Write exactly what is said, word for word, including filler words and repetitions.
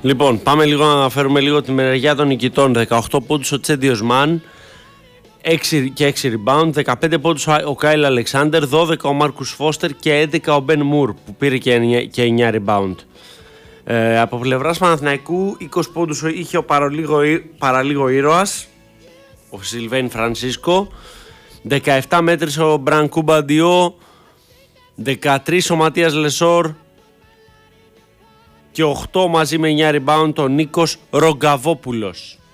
Λοιπόν, πάμε λίγο να αναφέρουμε λίγο τη μεριά των νικητών. δεκαοκτώ πόντους ο Τσέντιος Μαν, έξι και έξι rebound, δεκαπέντε πόντους ο Κάιλ Αλεξάντερ, δώδεκα ο Μάρκους Φώστερ και έντεκα ο Μπεν Μουρ που πήρε και εννιά rebound. Ε, από πλευράς Παναθηναϊκού είκοσι πόντους είχε ο παραλίγο, παραλίγο ήρωας, ο Σιλβέιν Φρανσίσκο, δεκαεπτά μέτρησε ο Μπρανκού Μπαντιό, δεκατρία ο Ματίας Λεσόρ και οκτώ μαζί με εννιά rebound ο Νίκος Ρογκαβόπουλος.